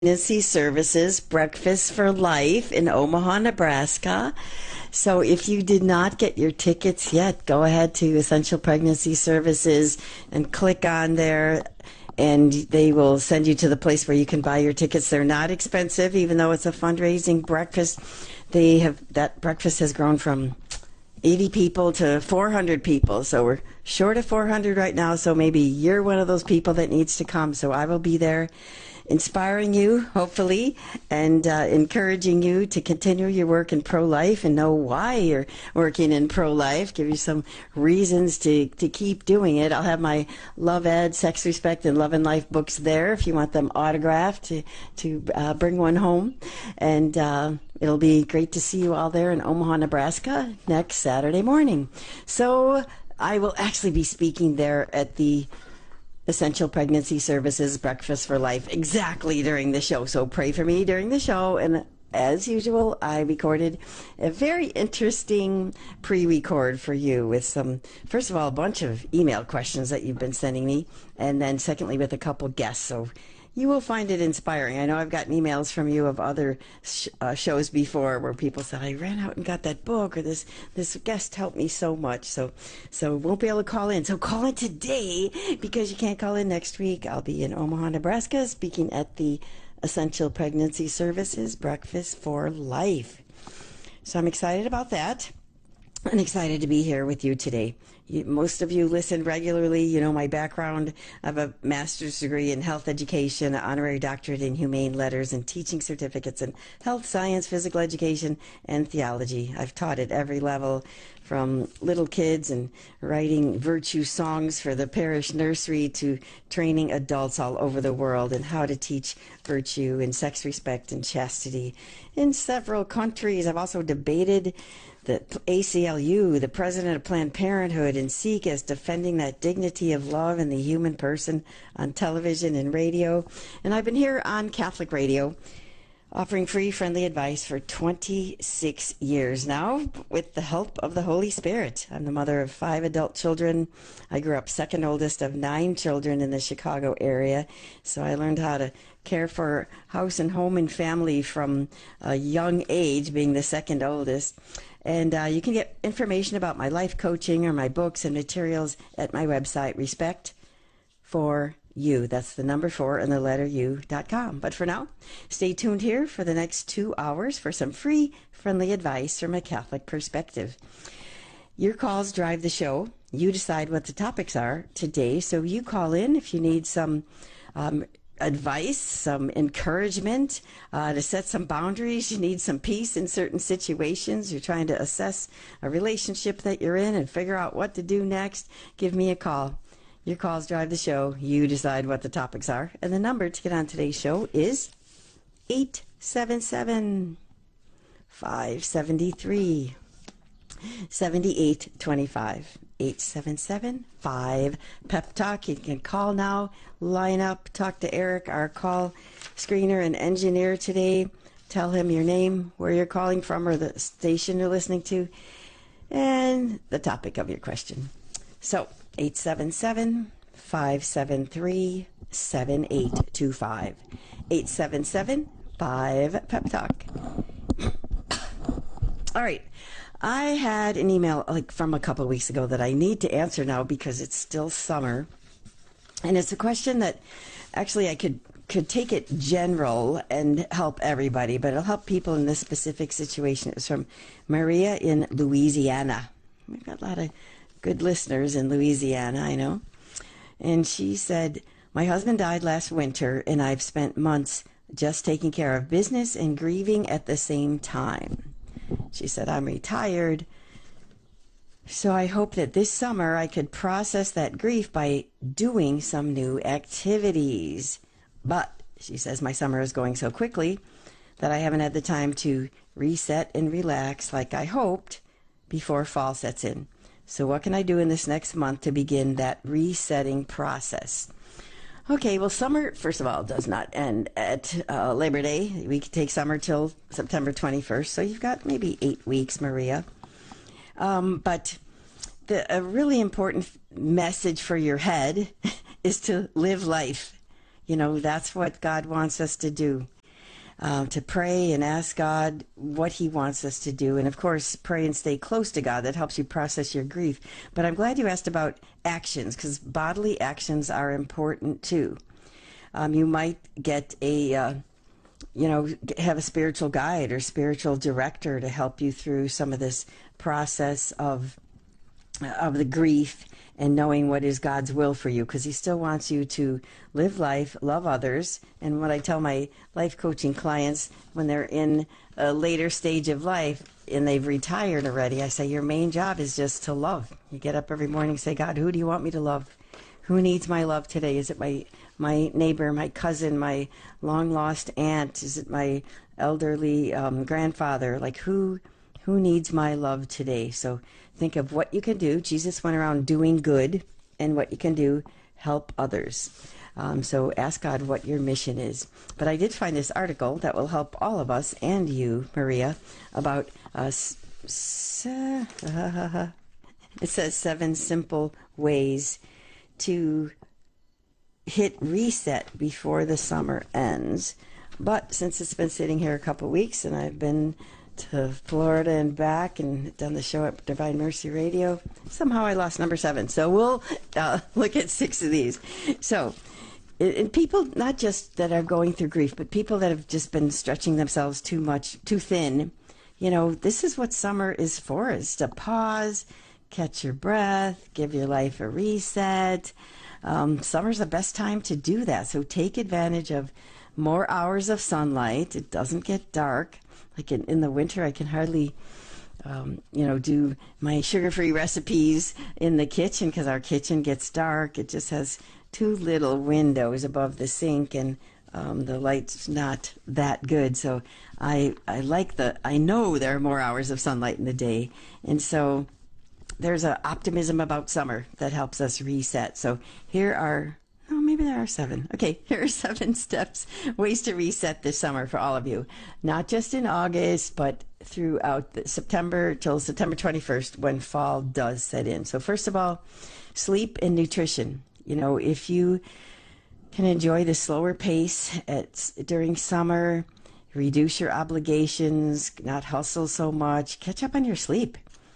Pregnancy Services Breakfast for Life in Omaha, Nebraska. So if you did not get your tickets yet, go ahead to Essential Pregnancy Services and click on there, and they will send you to the place where you can buy your tickets. They're not expensive, even though it's a fundraising breakfast. That breakfast has grown from 80 people to 400 people. So we're short of 400 right now. So maybe you're one of those people that needs to come. So I will be there inspiring you, hopefully, and encouraging you to continue your work in pro-life and know why you're working in pro-life, give you some reasons to keep doing it. I'll have my Love Ed, Sex, Respect, and Love and Life books there if you want them autographed to bring one home. And it'll be great to see you all there in Omaha, Nebraska next Saturday morning. So I will actually be speaking there at the Essential Pregnancy Services Breakfast for Life exactly during the show. So pray for me during the show. And as usual, I recorded a very interesting pre-record for you with some, first of all, a bunch of email questions that you've been sending me. And then secondly, with a couple guests. So you will find it inspiring. I know I've gotten emails from you of other shows before where people said, I ran out and got that book, or this guest helped me so much. So won't be able to call in. So call in today because you can't call in next week. I'll be in Omaha, Nebraska, speaking at the Essential Pregnancy Services Breakfast for Life. So I'm excited about that and excited to be here with you today. Most of you listen regularly. You know my background. I have a master's degree in health education, an honorary doctorate in humane letters, and teaching certificates in health science, physical education, and theology. I've taught at every level, from little kids and writing virtue songs for the parish nursery to training adults all over the world in how to teach virtue and sex, respect, and chastity in several countries. I've also debated the ACLU, the president of Planned Parenthood, and SEEK as defending that dignity of love in the human person on television and radio. And I've been here on Catholic radio offering free, friendly advice for 26 years now with the help of the Holy Spirit. I'm the mother of 5 adult children. I grew up second oldest of 9 children in the Chicago area, so I learned how to care for house and home and family from a young age, being the second oldest. And you can get information about my life coaching or my books and materials at my website, Respect for You. That's the number 4 and the letter U.com. But for now, stay tuned here for the next 2 hours for some free, friendly advice from a Catholic perspective. Your calls drive the show. You decide what the topics are today. So you call in if you need some advice, some encouragement, to set some boundaries. You need some peace in certain situations. You're trying to assess a relationship that you're in and figure out what to do next. Give me a call. Your calls drive the show. You decide what the topics are. And the number to get on today's show is 877 573 7825. 877-5 Pep Talk. You can call now, line up, talk to Eric, our call screener and engineer today. Tell him your name, where you're calling from, or the station you're listening to, and the topic of your question. So 877-573-7825. 877-5 Pep Talk. All right. I had an email from a couple of weeks ago that I need to answer now because it's still summer. And it's a question that actually I could take it general and help everybody, but it'll help people in this specific situation. It's from Maria in Louisiana. We've got a lot of good listeners in Louisiana, I know. And she said, my husband died last winter, and I've spent months just taking care of business and grieving at the same time. She said, I'm retired, so I hope that this summer I could process that grief by doing some new activities. But, she says, my summer is going so quickly that I haven't had the time to reset and relax like I hoped before fall sets in. So what can I do in this next month to begin that resetting process? Okay, well, summer, first of all, does not end at Labor Day. We can take summer till September 21st, so you've got maybe 8 weeks, Maria. But a really important message for your head is to live life. That's what God wants us to do. To pray and ask God what he wants us to do. And of course, pray and stay close to God. That helps you process your grief. But I'm glad you asked about actions, because bodily actions are important too. You might get have a spiritual guide or spiritual director to help you through some of this process of the grief and knowing what is God's will for you, because he still wants you to live life, love others. And what I tell my life coaching clients when they're in a later stage of life and they've retired already, I say, your main job is just to love. You get up every morning and say, God, who do you want me to love? Who needs my love today? Is it my neighbor, my cousin, my long-lost aunt? Is it my elderly grandfather? Like, who needs my love today? So think of what you can do. Jesus went around doing good, and what you can do, help others. So ask God what your mission is. But I did find this article that will help all of us and you, Maria, about it says 7 simple ways to hit reset before the summer ends. But since it's been sitting here a couple of weeks and I've been to Florida and back and done the show at Divine Mercy Radio, somehow I lost number 7. So we'll look at 6 of these. So, and people not just that are going through grief, but people that have just been stretching themselves too much, too thin. This is what summer is for, is to pause, catch your breath, give your life a reset. Summer's the best time to do that. So take advantage of more hours of sunlight. It doesn't get dark. Like in the winter, I can hardly, do my sugar-free recipes in the kitchen because our kitchen gets dark. It just has 2 little windows above the sink, and the light's not that good. So I know there are more hours of sunlight in the day, and so there's an optimism about summer that helps us reset. So here are, maybe there are 7. Okay, here are 7 steps, ways to reset this summer for all of you. Not just in August, but throughout September till September 21st when fall does set in. So first of all, sleep and nutrition. If you can enjoy the slower pace during summer, reduce your obligations, not hustle so much, catch up on your sleep,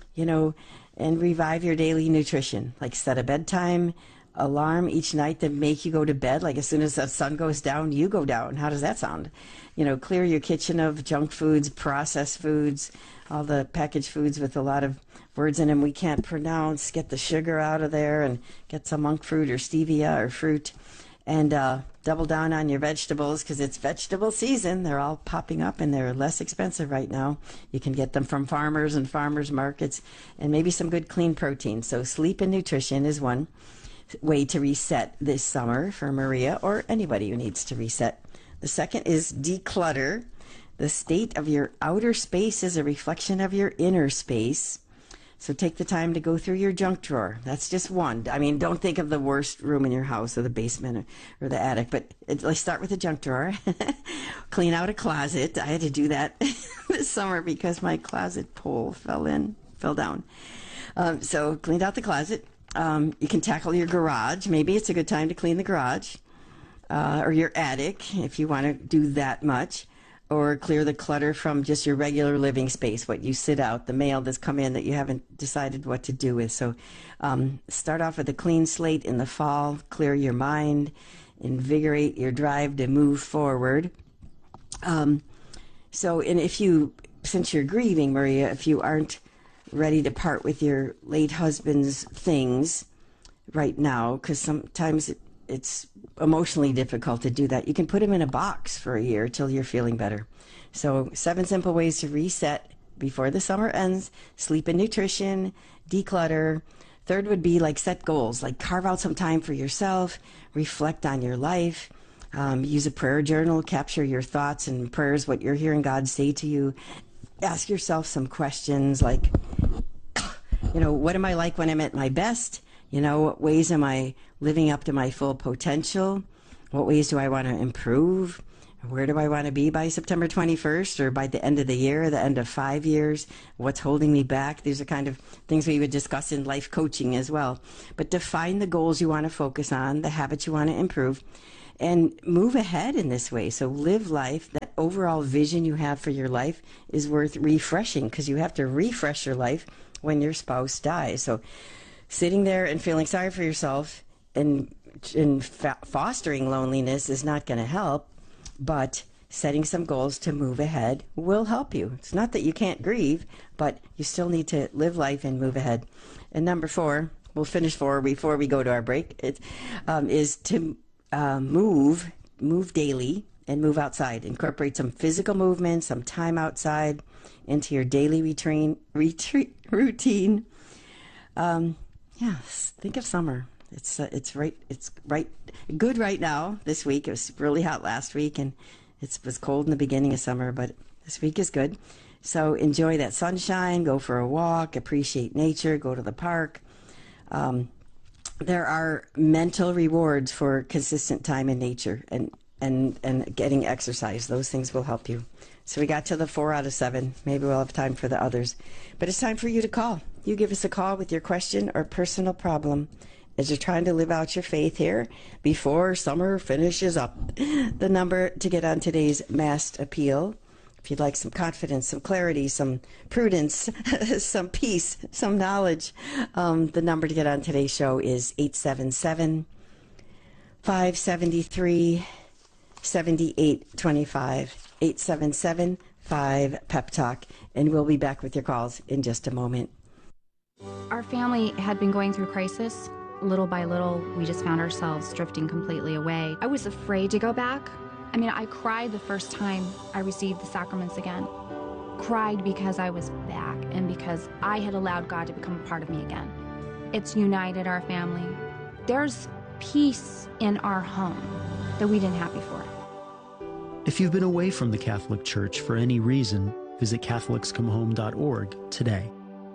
and revive your daily nutrition. Like set a bedtime alarm each night to make you go to bed. Like as soon as the sun goes down, you go down. How does that sound? Clear your kitchen of junk foods, processed foods, all the packaged foods with a lot of words in them we can't pronounce. Get the sugar out of there and get some monk fruit or stevia or fruit. And double down on your vegetables because it's vegetable season. They're all popping up and they're less expensive right now. You can get them from farmers and farmers markets, and maybe some good clean protein. So sleep and nutrition is one way to reset this summer for Maria or anybody who needs to reset. The second is declutter. The state of your outer space is a reflection of your inner space. So take the time to go through your junk drawer. That's just one. I mean, don't think of the worst room in your house or the basement or the attic, but let's start with the junk drawer. Clean out a closet. I had to do that this summer because my closet pole fell down. So cleaned out the closet. You can tackle your garage. Maybe it's a good time to clean the garage or your attic if you want to do that much. Or clear the clutter from just your regular living space, what you sit out, the mail that's come in that you haven't decided what to do with. So start off with a clean slate in the fall, clear your mind, invigorate your drive to move forward. And since you're grieving, Maria, if you aren't ready to part with your late husband's things right now, because sometimes it's emotionally difficult to do that. You can put them in a box for a year till you're feeling better. So 7 simple ways to reset before the summer ends. Sleep and nutrition, declutter. Third would be like set goals, like carve out some time for yourself, reflect on your life, use a prayer journal, capture your thoughts and prayers, what you're hearing God say to you. Ask yourself some questions like, what am I like when I'm at my best? What ways am I living up to my full potential? What ways do I want to improve? Where do I want to be by September 21st or by the end of the year, or the end of 5 years? What's holding me back? These are kind of things we would discuss in life coaching as well. But define the goals you want to focus on, the habits you want to improve, and move ahead in this way. So live life. That overall vision you have for your life is worth refreshing, because you have to refresh your life when your spouse dies. So sitting there and feeling sorry for yourself and fostering loneliness is not going to help, but setting some goals to move ahead will help you. It's not that you can't grieve, but you still need to live life and move ahead. And number 4, we'll finish 4 before we go to our break, is to move daily and move outside. Incorporate some physical movement, some time outside into your daily routine. Think of summer. It's good right now. This week it was really hot last week, and it was cold in the beginning of summer, but this week is good. So enjoy that sunshine, go for a walk, appreciate nature, go to the park. There are mental rewards for consistent time in nature and getting exercise. Those things will help you. So we got to the 4 out of 7. Maybe we'll have time for the others. But it's time for you to call. You give us a call with your question or personal problem as you're trying to live out your faith here before summer finishes up. The number to get on today's masked appeal, if you'd like some confidence, some clarity, some prudence, some peace, some knowledge, the number to get on today's show is 877-573-7825, 877-5-PEP-TALK, and we'll be back with your calls in just a moment. Our family had been going through crisis. Little by little, we just found ourselves drifting completely away. I was afraid to go back. I mean, I cried the first time I received the sacraments again. Cried because I was back and because I had allowed God to become a part of me again. It's united our family. There's peace in our home that we didn't have before. If you've been away from the Catholic Church for any reason, visit CatholicsComeHome.org today.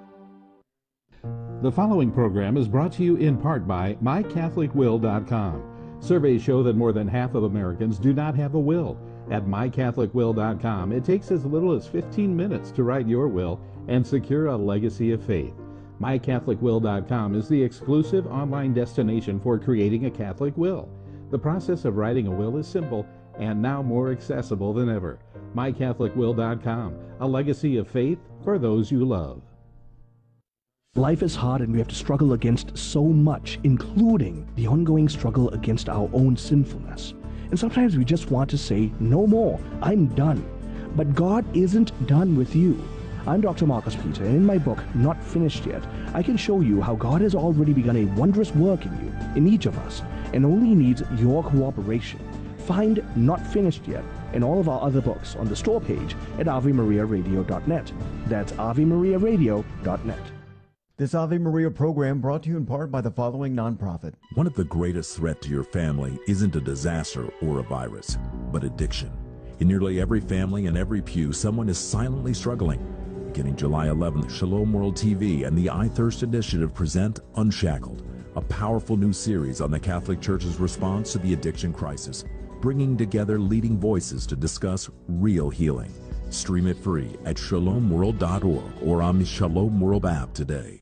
The following program is brought to you in part by MyCatholicWill.com. Surveys show that more than half of Americans do not have a will. At MyCatholicWill.com, it takes as little as 15 minutes to write your will and secure a legacy of faith. MyCatholicWill.com is the exclusive online destination for creating a Catholic will. The process of writing a will is simple and now more accessible than ever. MyCatholicWill.com, a legacy of faith for those you love. Life is hard and we have to struggle against so much, including the ongoing struggle against our own sinfulness. And sometimes we just want to say, no more, I'm done. But God isn't done with you. I'm Dr. Marcus Peter, and in my book, Not Finished Yet, I can show you how God has already begun a wondrous work in you, in each of us, and only needs your cooperation. Find Not Finished Yet and all of our other books on the store page at AveMariaRadio.net. That's AveMariaRadio.net. This Ave Maria program brought to you in part by the following nonprofit. One of the greatest threats to your family isn't a disaster or a virus, but addiction. In nearly every family and every pew, someone is silently struggling. Beginning July 11th, Shalom World TV and the I Thirst Initiative present Unshackled, a powerful new series on the Catholic Church's response to the addiction crisis, bringing together leading voices to discuss real healing. Stream it free at shalomworld.org or on the Shalom World app today.